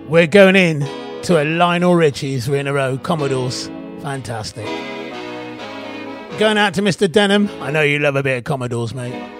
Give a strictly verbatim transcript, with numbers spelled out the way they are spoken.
We're going in to a Lionel Richie three in a row. Commodores. Fantastic. Going out to Mister Denham. I know you love a bit of Commodores, mate.